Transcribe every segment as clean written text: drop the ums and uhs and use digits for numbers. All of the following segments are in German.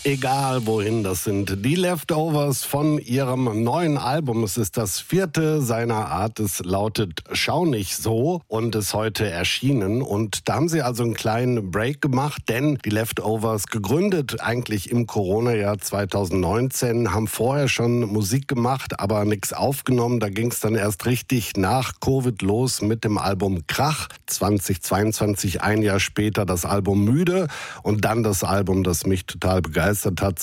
Egal wohin, das sind die Leftovers von ihrem neuen Album. Es ist das 4. seiner Art. Es lautet Schau nicht so und ist heute erschienen. Und da haben sie also einen kleinen Break gemacht, denn die Leftovers, gegründet eigentlich im Corona-Jahr 2019, haben vorher schon Musik gemacht, aber nichts aufgenommen. Da ging es dann erst richtig nach Covid los mit dem Album Krach. 2022, ein Jahr später, das Album Müde und dann das Album, das mich total begeistert hat,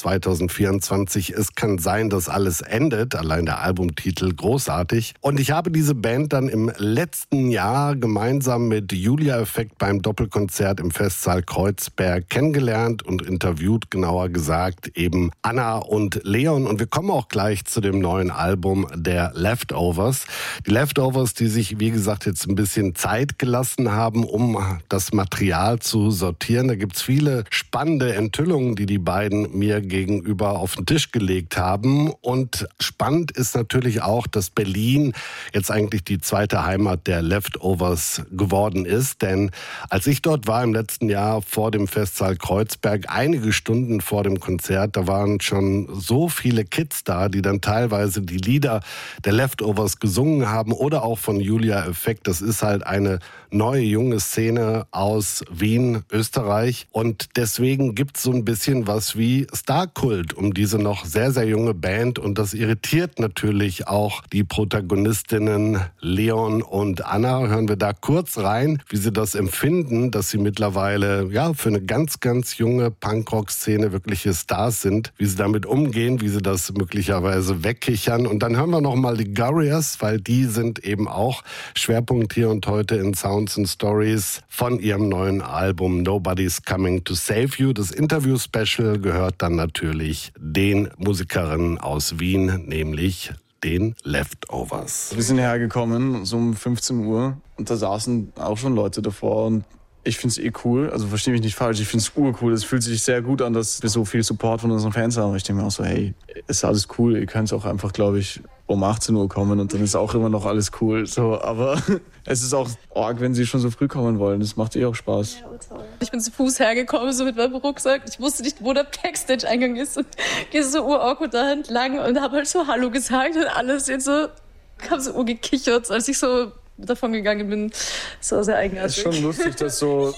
2024. Es kann sein, dass alles endet. Allein der Albumtitel großartig. Und ich habe diese Band dann im letzten Jahr gemeinsam mit Julia Effekt beim Doppelkonzert im Festsaal Kreuzberg kennengelernt und interviewt, genauer gesagt eben Anna und Leon. Und wir kommen auch gleich zu dem neuen Album der Leftovers. Die Leftovers, die sich, wie gesagt, jetzt ein bisschen Zeit gelassen haben, um das Material zu sortieren. Da gibt's viele spannende Enthüllungen, die beiden mir gegenüber auf den Tisch gelegt haben. Und spannend ist natürlich auch, dass Berlin jetzt eigentlich die zweite Heimat der Leftovers geworden ist. Denn als ich dort war im letzten Jahr vor dem Festsaal Kreuzberg, einige Stunden vor dem Konzert, da waren schon so viele Kids da, die dann teilweise die Lieder der Leftovers gesungen haben oder auch von Julia Effekt. Das ist halt eine neue, junge Szene aus Wien, Österreich. Und deswegen gibt es so ein bisschen was wie Starkult um diese noch sehr, sehr junge Band. Und das irritiert natürlich auch die Protagonistinnen Leon und Anna. Hören wir da kurz rein, wie sie das empfinden, dass sie mittlerweile für eine ganz, ganz junge Punkrock-Szene wirkliche Stars sind, wie sie damit umgehen, wie sie das möglicherweise wegkichern. Und dann hören wir nochmal die Gurriers, weil die sind eben auch Schwerpunkt hier und heute in Sounds and Stories von ihrem neuen Album Nobody's Coming to Save You. Das Interview-Special gehört dann natürlich den Musikerinnen aus Wien, nämlich den Leftovers. Wir sind hergekommen, so um 15 Uhr, und da saßen auch schon Leute davor und ich finde es cool, also verstehe mich nicht falsch, ich finde es urcool. Es fühlt sich sehr gut an, dass wir so viel Support von unseren Fans haben. Ich denke mir auch so, hey, ist alles cool, ihr könnt auch einfach, glaube ich, um 18 Uhr kommen und dann ist auch immer noch alles cool. So, aber es ist auch arg, wenn sie schon so früh kommen wollen. Das macht auch Spaß. Ja, ich bin zu Fuß hergekommen, so mit meinem Rucksack. Ich wusste nicht, wo der Backstage-Eingang ist und gehe so awkward da entlang und habe halt so Hallo gesagt und alles jetzt so, habe so gekichert, als ich so davon gegangen bin. Das war sehr eigenartig. Es ist schon lustig, dass so,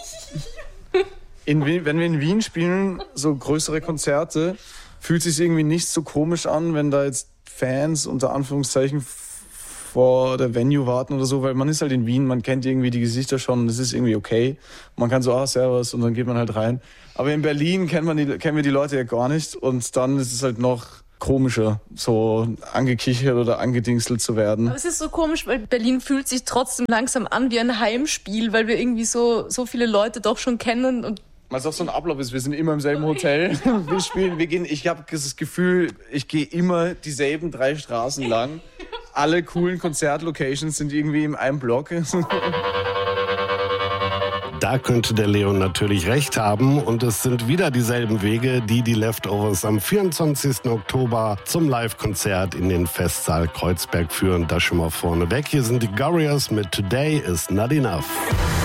wenn wir in Wien spielen, so größere Konzerte, fühlt es sich irgendwie nicht so komisch an, wenn da jetzt Fans unter Anführungszeichen vor der Venue warten oder so, weil man ist halt in Wien, man kennt irgendwie die Gesichter schon und das ist irgendwie okay. Man kann so, servus, und dann geht man halt rein. Aber in Berlin kennen wir die Leute ja gar nicht und dann ist es halt noch komischer, so angekichert oder angedingselt zu werden. Aber es ist so komisch, weil Berlin fühlt sich trotzdem langsam an wie ein Heimspiel, weil wir irgendwie so viele Leute doch schon kennen. Und weil es auch so ein Ablauf ist, wir sind immer im selben Hotel, wir spielen, ich habe das Gefühl, ich gehe immer dieselben 3 Straßen lang. Alle coolen Konzertlocations sind irgendwie in einem Block. Da könnte der Leon natürlich recht haben und es sind wieder dieselben Wege, die Leftovers am 24. Oktober zum Live-Konzert in den Festsaal Kreuzberg führen. Das schon mal vorneweg. Hier sind die Gurriers mit Today is Not Enough.